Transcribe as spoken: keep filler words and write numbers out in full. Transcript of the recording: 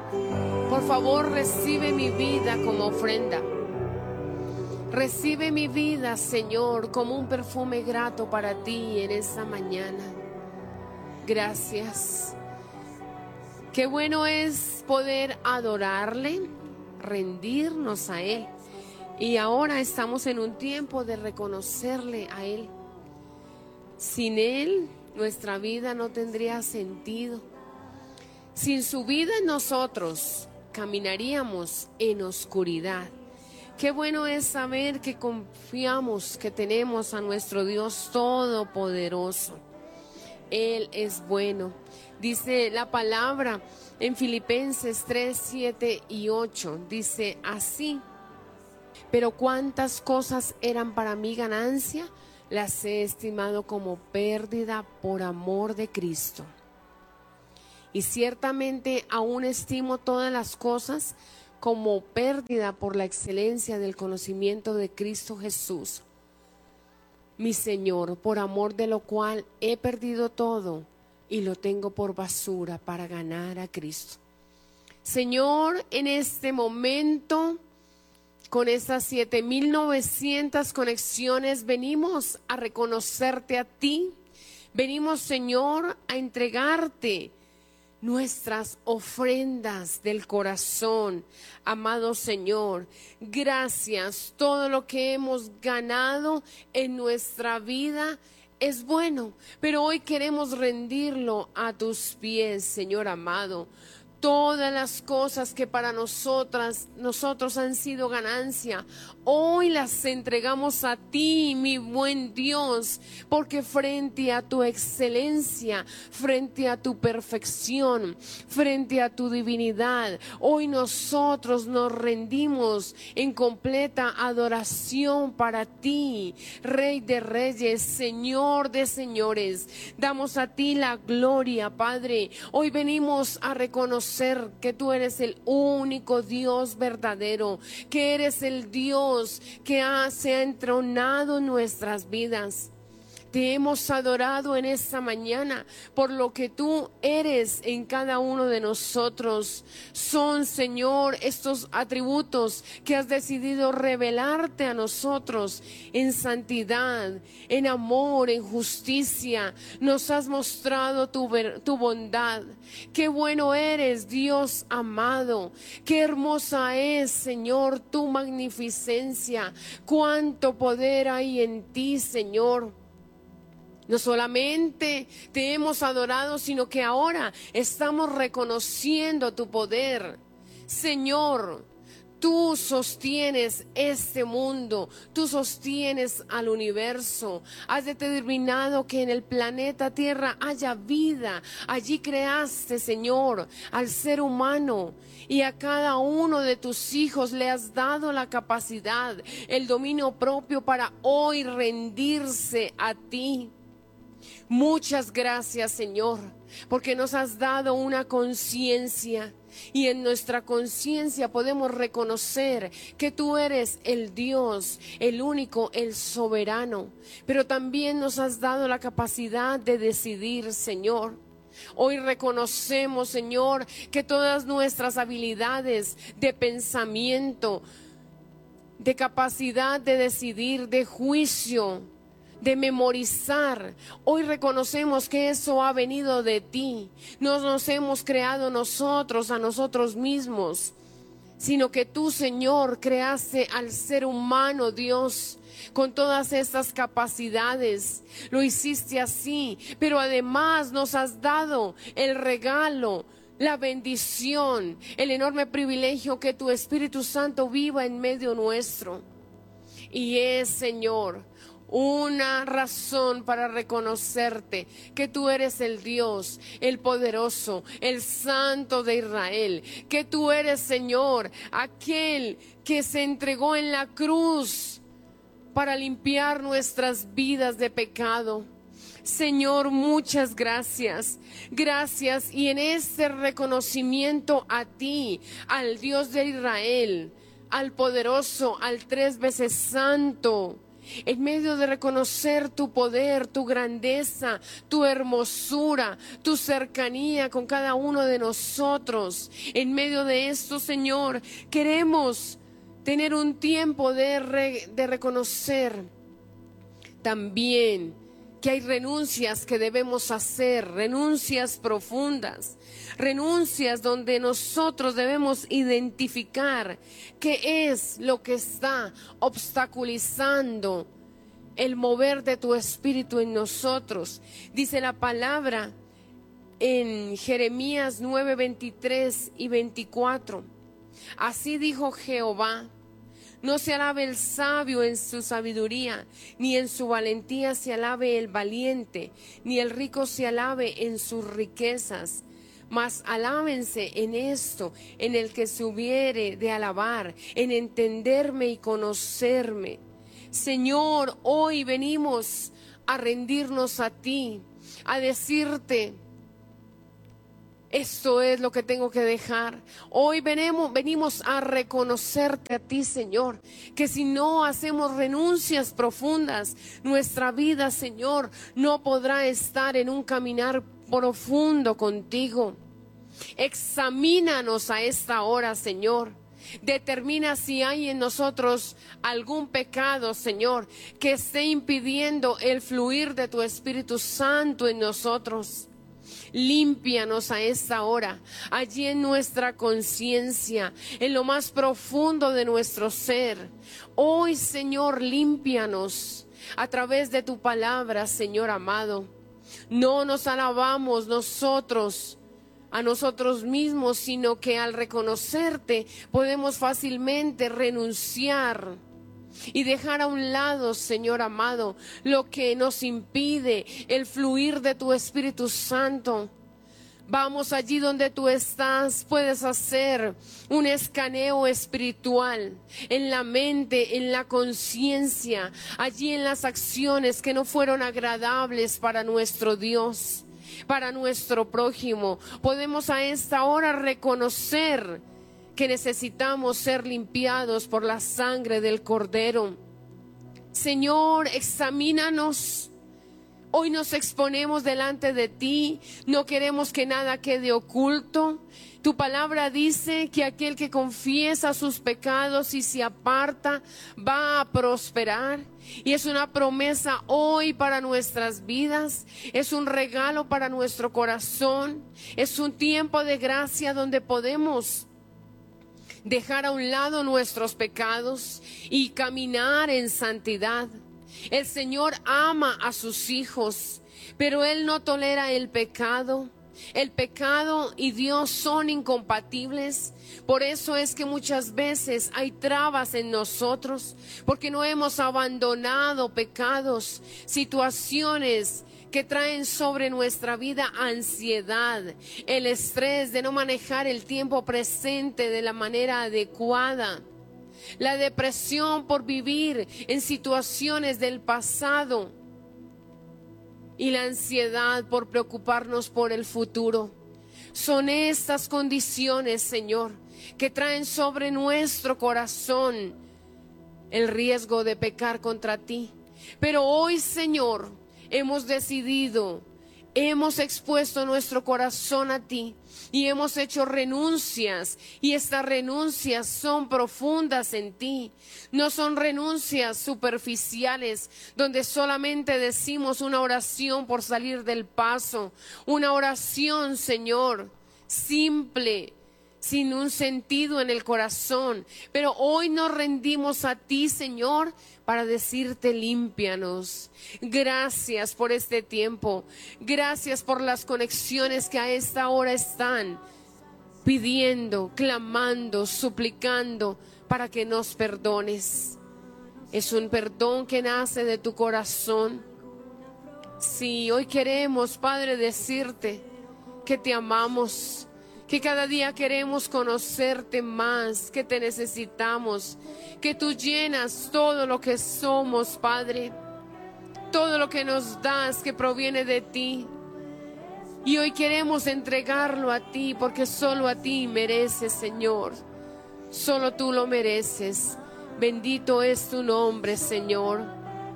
Por favor, recibe mi vida como ofrenda. Recibe mi vida, Señor, como un perfume grato para ti en esta mañana. Gracias. Qué bueno es poder adorarle, rendirnos a Él. Y ahora estamos en un tiempo de reconocerle a Él. Sin Él, nuestra vida no tendría sentido. Sin su vida en nosotros, caminaríamos en oscuridad. Qué bueno es saber que confiamos, que tenemos a nuestro Dios Todopoderoso. Él es bueno. Dice la palabra en Filipenses tres, siete y ocho. Dice así: pero cuántas cosas eran para mí ganancia, las he estimado como pérdida por amor de Cristo. Y ciertamente aún estimo todas las cosas como pérdida por la excelencia del conocimiento de Cristo Jesús, mi Señor, por amor de lo cual he perdido todo y lo tengo por basura para ganar a Cristo. Señor, en este momento, con estas siete mil novecientas conexiones, venimos a reconocerte a ti. Venimos, Señor, a entregarte nuestras ofrendas del corazón. Amado Señor, gracias. Todo lo que hemos ganado en nuestra vida es bueno, pero hoy queremos rendirlo a tus pies, Señor amado. Todas las cosas que para nosotras, nosotros han sido ganancia, hoy las entregamos a ti, mi buen Dios, porque frente a tu excelencia, frente a tu perfección, frente a tu divinidad, hoy nosotros nos rendimos en completa adoración para ti, Rey de Reyes, Señor de Señores. Damos a ti la gloria, Padre. Hoy venimos a reconocer que tú eres el único Dios verdadero, que eres el Dios que ha, se ha entronado en nuestras vidas. Te hemos adorado en esta mañana por lo que tú eres en cada uno de nosotros. Son, Señor, estos atributos que has decidido revelarte a nosotros en santidad, en amor, en justicia. Nos has mostrado tu, tu bondad. Qué bueno eres, Dios amado. Qué hermosa es, Señor, tu magnificencia. Cuánto poder hay en ti, Señor. No solamente te hemos adorado, sino que ahora estamos reconociendo tu poder. Señor, tú sostienes este mundo, tú sostienes al universo. Has determinado que en el planeta Tierra haya vida. Allí creaste, Señor, al ser humano. Y a cada uno de tus hijos le has dado la capacidad, el dominio propio para hoy rendirse a ti. Muchas gracias, Señor, porque nos has dado una conciencia y en nuestra conciencia podemos reconocer que tú eres el Dios, el único, el soberano, pero también nos has dado la capacidad de decidir, Señor. Hoy reconocemos, Señor, que todas nuestras habilidades de pensamiento, de capacidad de decidir, de juicio, de memorizar, hoy reconocemos que eso ha venido de ti. No nos hemos creado nosotros a nosotros mismos, sino que tú, Señor, creaste al ser humano, Dios, con todas estas capacidades. Lo hiciste así, pero además nos has dado el regalo, la bendición, el enorme privilegio que tu Espíritu Santo viva en medio nuestro. Y es, Señor, una razón para reconocerte que tú eres el Dios, el poderoso, el Santo de Israel, que tú eres, Señor, aquel que se entregó en la cruz para limpiar nuestras vidas de pecado. Señor, muchas gracias, gracias, y en este reconocimiento a ti, al Dios de Israel, al poderoso, al tres veces santo, En medio de reconocer tu poder, tu grandeza, tu hermosura, tu cercanía con cada uno de nosotros. En medio de esto, Señor, queremos tener un tiempo de, re, de reconocer también que hay renuncias que debemos hacer, renuncias profundas, renuncias donde nosotros debemos identificar qué es lo que está obstaculizando el mover de tu espíritu en nosotros. Dice la palabra en Jeremías nueve, veintitrés y veinticuatro. Así dijo Jehová: no se alabe el sabio en su sabiduría, ni en su valentía se alabe el valiente, ni el rico se alabe en sus riquezas. Mas alábense en esto, en el que se hubiere de alabar, en entenderme y conocerme. Señor, hoy venimos a rendirnos a ti, a decirte: esto es lo que tengo que dejar. Hoy venimos, venimos a reconocerte a ti, Señor, que si no hacemos renuncias profundas, nuestra vida, Señor, no podrá estar en un caminar profundo contigo. Examínanos a esta hora, Señor. Determina si hay en nosotros algún pecado, Señor, que esté impidiendo el fluir de tu Espíritu Santo en nosotros. Límpianos a esta hora, allí en nuestra conciencia, en lo más profundo de nuestro ser. Hoy, Señor, límpianos a través de tu palabra, Señor amado. No nos alabamos nosotros a nosotros mismos, sino que al reconocerte podemos fácilmente renunciar y dejar a un lado, Señor amado, lo que nos impide el fluir de tu Espíritu Santo. Vamos allí donde tú estás, puedes hacer un escaneo espiritual en la mente, en la conciencia, allí en las acciones que no fueron agradables para nuestro Dios, para nuestro prójimo. Podemos a esta hora reconocer que necesitamos ser limpiados por la sangre del Cordero. Señor, examínanos. Hoy nos exponemos delante de ti. No queremos que nada quede oculto. Tu palabra dice que aquel que confiesa sus pecados y se aparta va a prosperar. Y es una promesa hoy para nuestras vidas. Es un regalo para nuestro corazón. Es un tiempo de gracia donde podemos dejar a un lado nuestros pecados y caminar en santidad. El Señor ama a sus hijos, pero Él no tolera el pecado. El pecado y Dios son incompatibles. Por eso es que muchas veces hay trabas en nosotros, porque no hemos abandonado pecados, situaciones que traen sobre nuestra vida ansiedad, el estrés de no manejar el tiempo presente de la manera adecuada, la depresión por vivir en situaciones del pasado y la ansiedad por preocuparnos por el futuro. Son estas condiciones, Señor, que traen sobre nuestro corazón el riesgo de pecar contra ti. Pero hoy, Señor, hemos decidido, hemos expuesto nuestro corazón a ti y hemos hecho renuncias, y estas renuncias son profundas en ti. No son renuncias superficiales donde solamente decimos una oración por salir del paso, una oración, Señor, simple, sin un sentido en el corazón. Pero hoy nos rendimos a ti, Señor, para decirte: límpianos. Gracias por este tiempo. Gracias por las conexiones que a esta hora están pidiendo, clamando, suplicando para que nos perdones. Es un perdón que nace de tu corazón. Sí, hoy queremos, Padre, decirte que te amamos, que cada día queremos conocerte más, que te necesitamos, que tú llenas todo lo que somos, Padre, todo lo que nos das que proviene de ti. Y hoy queremos entregarlo a ti, porque solo a ti mereces, Señor. Solo tú lo mereces. Bendito es tu nombre, Señor.